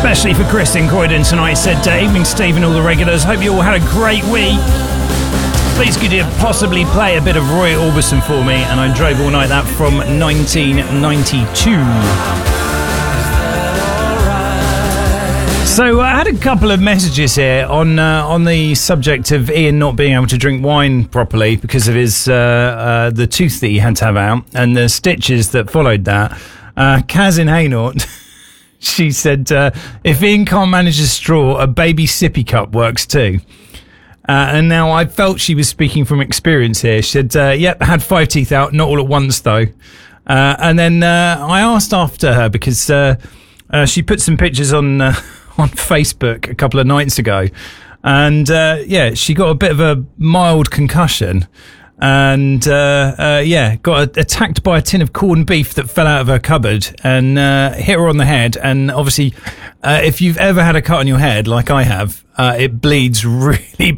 Especially for Chris in Croydon tonight, said evening Steve and all the regulars. Hope you all had a great week. Please could you possibly play a bit of Roy Orbison for me? And I drove all night, that from 1992. So I had a couple of messages here on the subject of Ian not being able to drink wine properly because of his the tooth that he had to have out and the stitches that followed that. Kaz in Hainault, she said, if Ian can't manage a straw, a baby sippy cup works too. And now I felt she was speaking from experience here. She said, yep, had 5 teeth out, not all at once though. And then I asked after her because she put some pictures on Facebook a couple of nights ago. And she got a bit of a mild concussion. And got attacked by a tin of corned beef that fell out of her cupboard and hit her on the head. And obviously, if you've ever had a cut on your head, like I have, it bleeds really